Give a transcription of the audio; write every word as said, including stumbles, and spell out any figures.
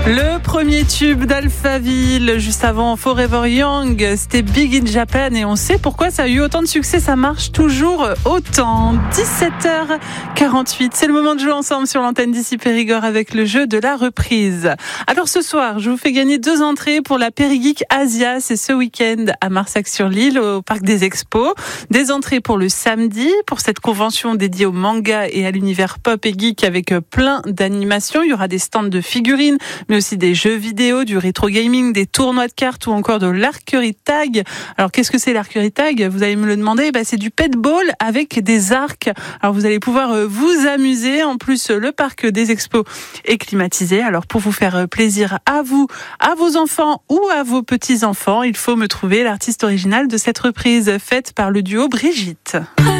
Le premier tube d'Alphaville, juste avant Forever Young, c'était Big in Japan et on sait pourquoi ça a eu autant de succès, ça marche toujours autant. dix-sept heures quarante-huit, c'est le moment de jouer ensemble sur l'antenne d'ici Périgord avec le jeu de la reprise. Alors ce soir, je vous fais gagner deux entrées pour la Périgeek Asia, c'est ce week-end à Marsac-sur-l'Île au Parc des Expos. Des entrées pour le samedi, pour cette convention dédiée au manga et à l'univers pop et geek avec plein d'animations. Il y aura des stands de figurines, mais aussi des jeux vidéo, du rétro gaming, des tournois de cartes ou encore de l'archery tag. Alors qu'est-ce que c'est l'archery tag ? Vous allez me le demander. Bah, c'est du paintball avec des arcs. Alors vous allez pouvoir vous amuser. En plus, le parc des expos est climatisé. Alors pour vous faire plaisir à vous, à vos enfants ou à vos petits-enfants, il faut me trouver l'artiste original de cette reprise faite par le duo Brigitte.